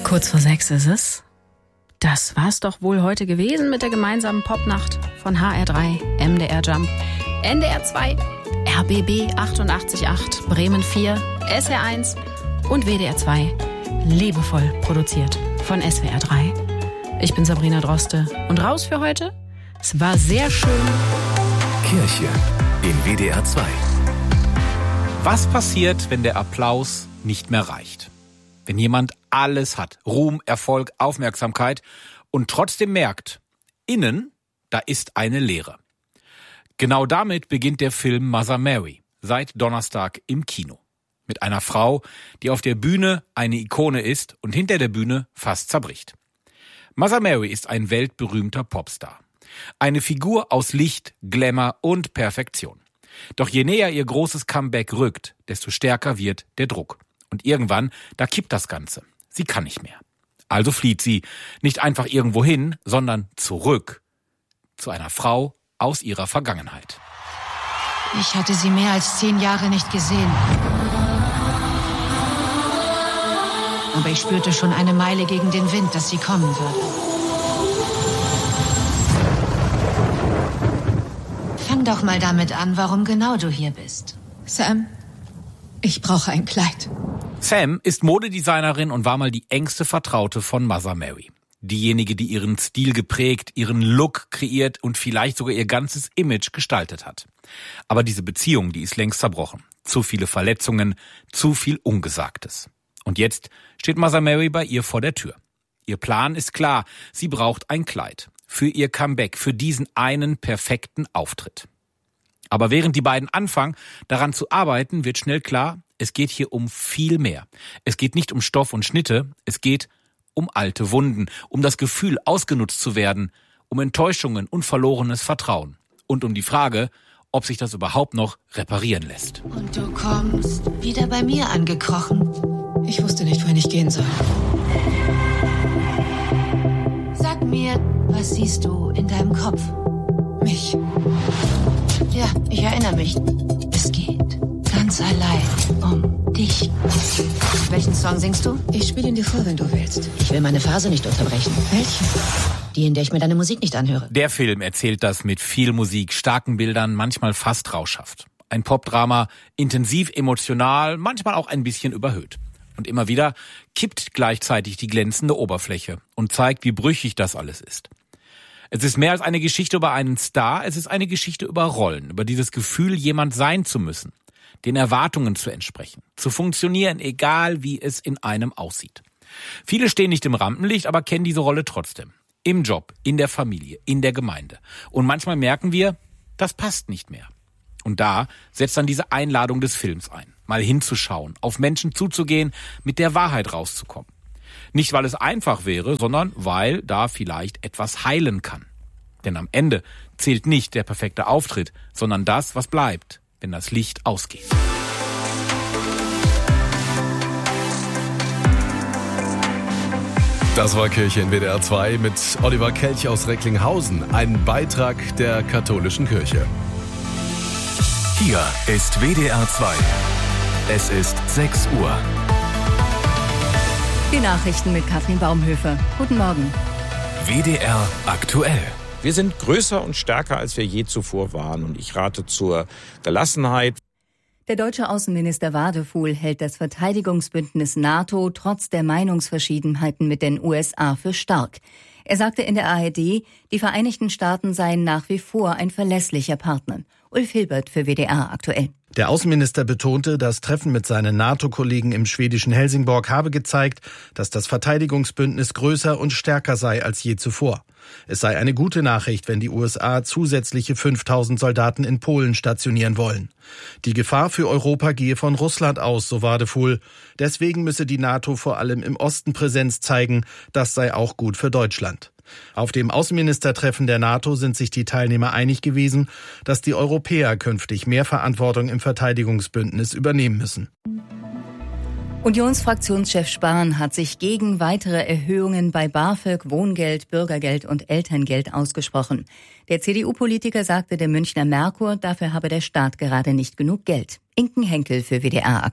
Kurz vor 6 ist es. Das war's doch wohl heute gewesen mit der gemeinsamen Popnacht von HR3, MDR Jump, NDR 2, RBB 88.8, Bremen 4, SR 1 und WDR 2. Liebevoll produziert von SWR 3. Ich bin Sabrina Droste und raus für heute. Es war sehr schön. Kirche in WDR 2. Was passiert, wenn der Applaus nicht mehr reicht? Wenn jemand alles hat, Ruhm, Erfolg, Aufmerksamkeit und trotzdem merkt, innen, da ist eine Leere. Genau damit beginnt der Film Mother Mary, seit Donnerstag im Kino. Mit einer Frau, die auf der Bühne eine Ikone ist und hinter der Bühne fast zerbricht. Mother Mary ist ein weltberühmter Popstar. Eine Figur aus Licht, Glamour und Perfektion. Doch je näher ihr großes Comeback rückt, desto stärker wird der Druck. Und irgendwann, da kippt das Ganze. Sie kann nicht mehr. Also flieht sie nicht einfach irgendwo hin, sondern zurück zu einer Frau aus ihrer Vergangenheit. Ich hatte sie mehr als 10 Jahre nicht gesehen. Aber ich spürte schon eine Meile gegen den Wind, dass sie kommen würde. Fang doch mal damit an, warum genau du hier bist. Sam, ich brauche ein Kleid. Sam ist Modedesignerin und war mal die engste Vertraute von Mother Mary. Diejenige, die ihren Stil geprägt, ihren Look kreiert und vielleicht sogar ihr ganzes Image gestaltet hat. Aber diese Beziehung, die ist längst zerbrochen. Zu viele Verletzungen, zu viel Ungesagtes. Und jetzt steht Mother Mary bei ihr vor der Tür. Ihr Plan ist klar, sie braucht ein Kleid. Für ihr Comeback, für diesen einen perfekten Auftritt. Aber während die beiden anfangen, daran zu arbeiten, wird schnell klar, es geht hier um viel mehr. Es geht nicht um Stoff und Schnitte, es geht um alte Wunden, um das Gefühl, ausgenutzt zu werden, um Enttäuschungen und verlorenes Vertrauen und um die Frage, ob sich das überhaupt noch reparieren lässt. Und du kommst wieder bei mir angekrochen. Ich wusste nicht, wohin ich gehen soll. Sag mir, was siehst du in deinem Kopf? Mich. Ja, ich erinnere mich. Es geht ganz allein um dich. Welchen Song singst du? Ich spiele ihn dir vor, wenn du willst. Ich will meine Phase nicht unterbrechen. Welche? Die, in der ich mir deine Musik nicht anhöre. Der Film erzählt das mit viel Musik, starken Bildern, manchmal fast rauschhaft. Ein Popdrama, intensiv emotional, manchmal auch ein bisschen überhöht. Und immer wieder kippt gleichzeitig die glänzende Oberfläche und zeigt, wie brüchig das alles ist. Es ist mehr als eine Geschichte über einen Star, es ist eine Geschichte über Rollen, über dieses Gefühl, jemand sein zu müssen, den Erwartungen zu entsprechen, zu funktionieren, egal wie es in einem aussieht. Viele stehen nicht im Rampenlicht, aber kennen diese Rolle trotzdem. Im Job, in der Familie, in der Gemeinde. Und manchmal merken wir, das passt nicht mehr. Und da setzt dann diese Einladung des Films ein, mal hinzuschauen, auf Menschen zuzugehen, mit der Wahrheit rauszukommen. Nicht, weil es einfach wäre, sondern weil da vielleicht etwas heilen kann. Denn am Ende zählt nicht der perfekte Auftritt, sondern das, was bleibt, wenn das Licht ausgeht. Das war Kirche in WDR 2 mit Oliver Kelch aus Recklinghausen, ein Beitrag der katholischen Kirche. Hier ist WDR 2. Es ist 6 Uhr. Die Nachrichten mit Katrin Baumhöfer. Guten Morgen. WDR aktuell. Wir sind größer und stärker, als wir je zuvor waren. Und ich rate zur Gelassenheit. Der deutsche Außenminister Wadefuhl hält das Verteidigungsbündnis NATO trotz der Meinungsverschiedenheiten mit den USA für stark. Er sagte in der ARD, die Vereinigten Staaten seien nach wie vor ein verlässlicher Partner. Ulf Hilbert für WDR aktuell. Der Außenminister betonte, das Treffen mit seinen NATO-Kollegen im schwedischen Helsingborg habe gezeigt, dass das Verteidigungsbündnis größer und stärker sei als je zuvor. Es sei eine gute Nachricht, wenn die USA zusätzliche 5.000 Soldaten in Polen stationieren wollen. Die Gefahr für Europa gehe von Russland aus, so Wadefuhl. Deswegen müsse die NATO vor allem im Osten Präsenz zeigen. Das sei auch gut für Deutschland. Auf dem Außenministertreffen der NATO sind sich die Teilnehmer einig gewesen, dass die Europäer künftig mehr Verantwortung im Verteidigungsbündnis übernehmen müssen. Unionsfraktionschef Spahn hat sich gegen weitere Erhöhungen bei BAföG, Wohngeld, Bürgergeld und Elterngeld ausgesprochen. Der CDU-Politiker sagte der Münchner Merkur, dafür habe der Staat gerade nicht genug Geld. Inken Henkel für WDR aktuell.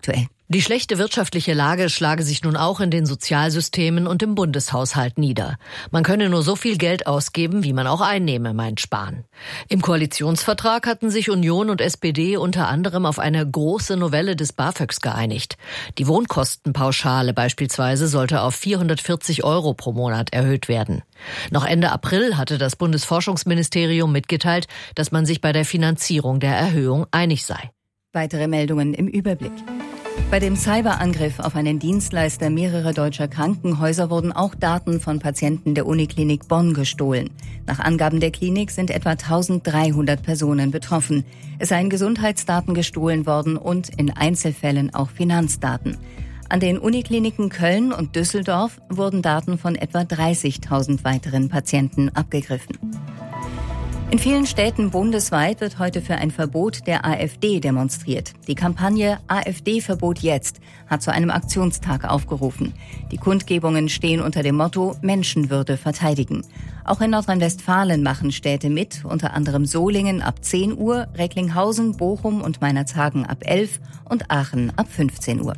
Die schlechte wirtschaftliche Lage schlage sich nun auch in den Sozialsystemen und im Bundeshaushalt nieder. Man könne nur so viel Geld ausgeben, wie man auch einnehme, meint Spahn. Im Koalitionsvertrag hatten sich Union und SPD unter anderem auf eine große Novelle des BAföGs geeinigt. Die Wohnkostenpauschale beispielsweise sollte auf 440 € pro Monat erhöht werden. Noch Ende April hatte das Bundesforschungsministerium mitgeteilt, dass man sich bei der Finanzierung der Erhöhung einig sei. Weitere Meldungen im Überblick. Bei dem Cyberangriff auf einen Dienstleister mehrerer deutscher Krankenhäuser wurden auch Daten von Patienten der Uniklinik Bonn gestohlen. Nach Angaben der Klinik sind etwa 1300 Personen betroffen. Es seien Gesundheitsdaten gestohlen worden und in Einzelfällen auch Finanzdaten. An den Unikliniken Köln und Düsseldorf wurden Daten von etwa 30.000 weiteren Patienten abgegriffen. In vielen Städten bundesweit wird heute für ein Verbot der AfD demonstriert. Die Kampagne AfD-Verbot jetzt hat zu einem Aktionstag aufgerufen. Die Kundgebungen stehen unter dem Motto Menschenwürde verteidigen. Auch in Nordrhein-Westfalen machen Städte mit, unter anderem Solingen ab 10 Uhr, Recklinghausen, Bochum und Meinerzhagen ab 11 und Aachen ab 15 Uhr.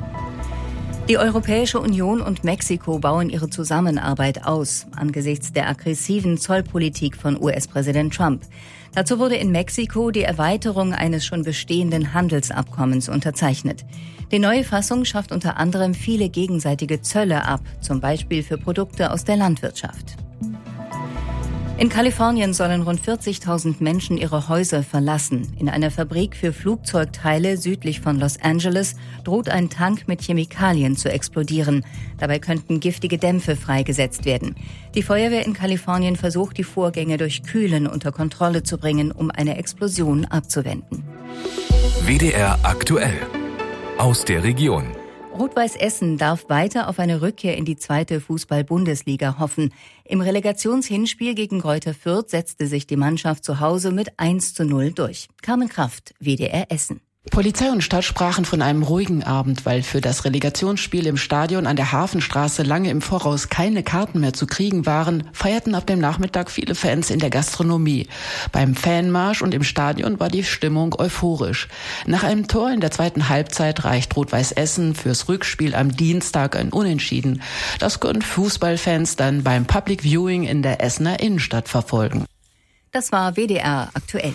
Die Europäische Union und Mexiko bauen ihre Zusammenarbeit aus, angesichts der aggressiven Zollpolitik von US-Präsident Trump. Dazu wurde in Mexiko die Erweiterung eines schon bestehenden Handelsabkommens unterzeichnet. Die neue Fassung schafft unter anderem viele gegenseitige Zölle ab, zum Beispiel für Produkte aus der Landwirtschaft. In Kalifornien sollen rund 40.000 Menschen ihre Häuser verlassen. In einer Fabrik für Flugzeugteile südlich von Los Angeles droht ein Tank mit Chemikalien zu explodieren. Dabei könnten giftige Dämpfe freigesetzt werden. Die Feuerwehr in Kalifornien versucht, die Vorgänge durch Kühlen unter Kontrolle zu bringen, um eine Explosion abzuwenden. WDR aktuell. Aus der Region. Rot-Weiß Essen darf weiter auf eine Rückkehr in die 2. Fußball-Bundesliga hoffen. Im Relegationshinspiel gegen Greuther Fürth setzte sich die Mannschaft zu Hause mit 1:0 durch. Carmen Kraft, WDR Essen. Polizei und Stadt sprachen von einem ruhigen Abend, weil für das Relegationsspiel im Stadion an der Hafenstraße lange im Voraus keine Karten mehr zu kriegen waren, feierten ab dem Nachmittag viele Fans in der Gastronomie. Beim Fanmarsch und im Stadion war die Stimmung euphorisch. Nach einem Tor in der 2. Halbzeit reicht Rot-Weiß Essen fürs Rückspiel am Dienstag ein Unentschieden. Das können Fußballfans dann beim Public Viewing in der Essener Innenstadt verfolgen. Das war WDR aktuell.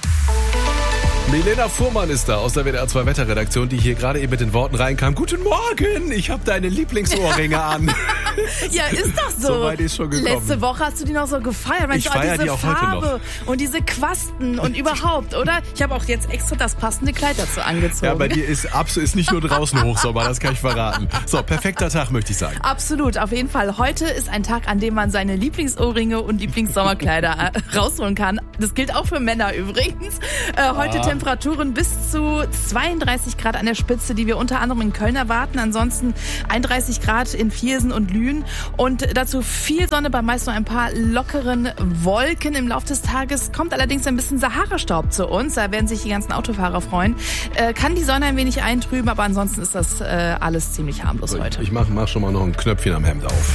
Milena Fuhrmann ist da aus der WDR 2 Wetterredaktion, die hier gerade eben mit den Worten reinkam. Guten Morgen, ich habe deine Lieblingsohrringe an. Ja, ist doch so. So weit ist schon gekommen. Letzte Woche hast du die noch so gefeiert. Mensch, ich feiere diese die auch Farbe heute noch. Und diese Quasten und überhaupt, oder? Ich habe auch jetzt extra das passende Kleid dazu angezogen. Ja, bei dir ist nicht nur draußen Hochsommer, das kann ich verraten. So, perfekter Tag, möchte ich sagen. Absolut, auf jeden Fall. Heute ist ein Tag, an dem man seine Lieblingsohrringe und Lieblingssommerkleider rausholen kann. Das gilt auch für Männer übrigens. Heute Temperaturen bis zu 32 Grad an der Spitze, die wir unter anderem in Köln erwarten. Ansonsten 31 Grad in Viersen und Lünen. Und dazu viel Sonne, bei meist nur ein paar lockeren Wolken im Laufe des Tages. Kommt allerdings ein bisschen Sahara-Staub zu uns. Da werden sich die ganzen Autofahrer freuen. Kann die Sonne ein wenig eintrüben, aber ansonsten ist das alles ziemlich harmlos heute. Ich mach schon mal noch ein Knöpfchen am Hemd auf.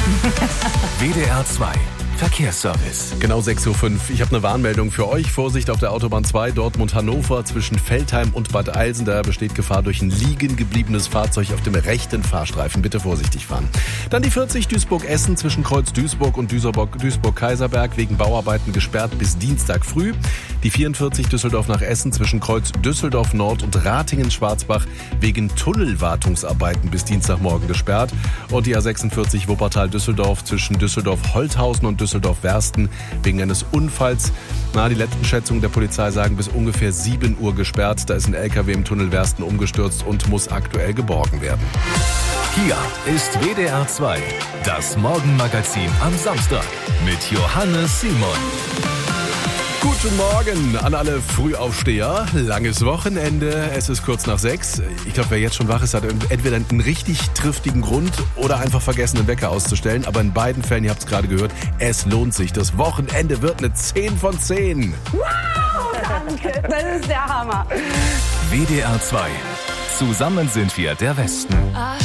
WDR 2. Verkehrsservice. Genau 6:05 Uhr. Ich habe eine Warnmeldung für euch. Vorsicht auf der Autobahn 2, Dortmund-Hannover zwischen Veltheim und Bad Eilsen. Da besteht Gefahr durch ein liegen gebliebenes Fahrzeug auf dem rechten Fahrstreifen. Bitte vorsichtig fahren. Dann die 40 Duisburg-Essen zwischen Kreuz Duisburg und Duisburg-Kaiserberg wegen Bauarbeiten gesperrt bis Dienstag früh. Die 44 Düsseldorf nach Essen zwischen Kreuz Düsseldorf Nord und Ratingen-Schwarzbach wegen Tunnelwartungsarbeiten bis Dienstagmorgen gesperrt. Und die A46 Wuppertal-Düsseldorf zwischen Düsseldorf-Holthausen und Düsseldorf-Wersten wegen eines Unfalls. Die letzten Schätzungen der Polizei sagen bis ungefähr 7 Uhr gesperrt. Da ist ein LKW im Tunnel Wersten umgestürzt und muss aktuell geborgen werden. Hier ist WDR 2, das Morgenmagazin am Samstag mit Johannes Simon. Guten Morgen an alle Frühaufsteher. Langes Wochenende. Es ist kurz nach 6. Ich glaube, wer jetzt schon wach ist, hat entweder einen richtig triftigen Grund oder einfach vergessen, den Wecker auszustellen. Aber in beiden Fällen, ihr habt es gerade gehört, es lohnt sich. Das Wochenende wird eine 10 von 10. Wow, danke. Das ist der Hammer. WDR 2. Zusammen sind wir der Westen.